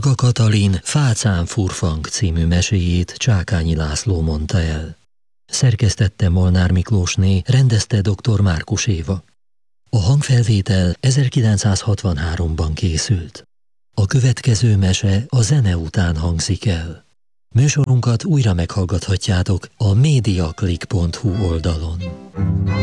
Varga Katalin Fácán furfang című meséjét Csákányi László mondta el. Szerkesztette Molnár Miklósné, rendezte dr. Márkus Éva. A hangfelvétel 1963-ban készült. A következő mese a zene után hangzik el. Műsorunkat újra meghallgathatjátok a mediaclick.hu oldalon.